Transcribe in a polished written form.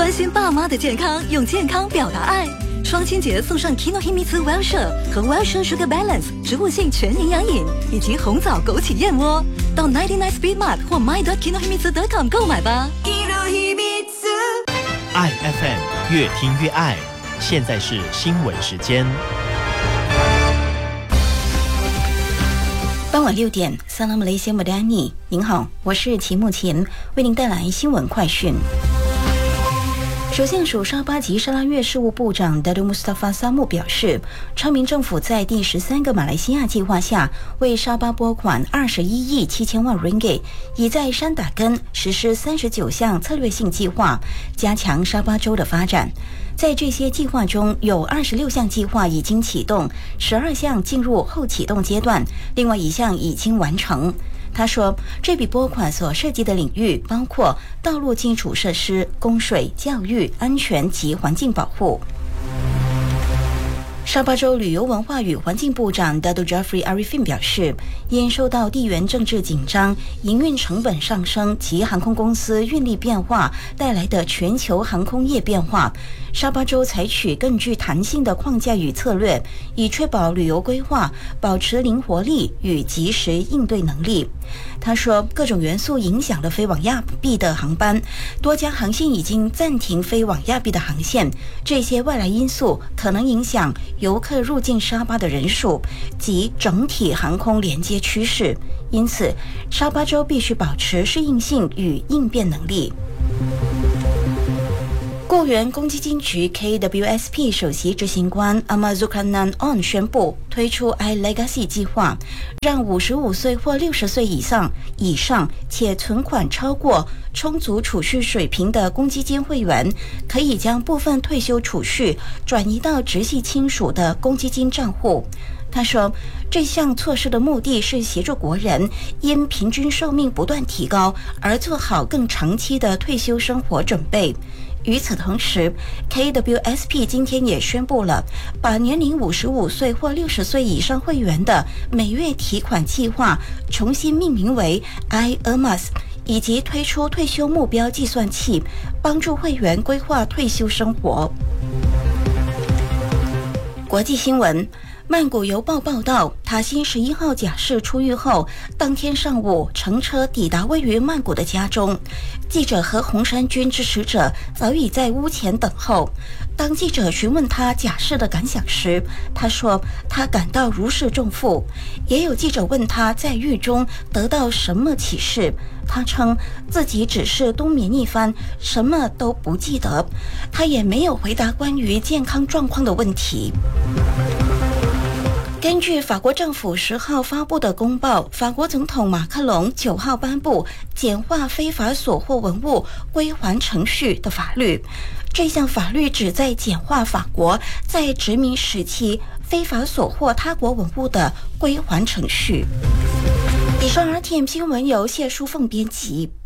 关心爸妈的健康，用健康表达爱。双亲节送上 Kinohimitsu Wellshire 和 Wellshire Sugar Balance 植物性全营养饮，以及红枣枸杞燕窝。到99 Speed Mart 或 my.kinohimitsu.com 购买吧。 爱 FM 越听越爱，现在是新闻时间。 傍晚6点，萨拉姆雷西莫丹尼，您好，我是齐木琴，为您带来新闻快讯。首相署沙巴及沙拉越事务部长达杜穆斯塔法萨木表示，昌明政府在第13个马来西亚计划下，为沙巴拨款21亿7千万 ringgit， 已在山打根实施39项策略性计划，加强沙巴州的发展。在这些计划中，有26项计划已经启动，12项进入后启动阶段，另外1项已经完成。他说，这笔拨款所涉及的领域包括道路基础设施、供水、教育、安全及环境保护。沙巴州旅游文化与环境部长 Dato Jafri Arifin 表示，因受到地缘政治紧张、营运成本上升及航空公司运力变化带来的全球航空业变化，沙巴州采取更具弹性的框架与策略，以确保旅游规划保持灵活力与及时应对能力。他说，各种元素影响了飞往亚庇的航班，多家航线已经暂停飞往亚庇的航线，这些外来因素可能影响游客入境沙巴的人数及整体航空连接趋势，因此沙巴州必须保持适应性与应变能力。雇员公积金局 KWSP 首席执行官 Ahmad Zulkarnain On 宣布推出 iLegacy 计划，让55岁或60岁以上且存款超过充足储蓄水平的公积金会员，可以将部分退休储蓄转移到直系亲属的公积金账户。他说，这项措施的目的是协助国人因平均寿命不断提高而做好更长期的退休生活准备。与此同时 KWSP 今天也宣布了把年龄55岁或60岁以上会员的每月提款计划重新命名为 iEarmas， 以及推出退休目标计算器，帮助会员规划退休生活。国际新闻，曼谷邮报报道，塔辛11号假释出狱后，当天上午乘车抵达位于曼谷的家中。记者和红衫军支持者早已在屋前等候。当记者询问他假释的感想时，他说他感到如释重负。也有记者问他在狱中得到什么启示，他称自己只是冬眠一番，什么都不记得。他也没有回答关于健康状况的问题。根据法国政府10号发布的公报，法国总统马克龙9号颁布简化非法所获文物归还程序的法律。这项法律旨在简化法国在殖民时期非法所获他国文物的归还程序。以上 RTM 新闻由谢淑凤编辑。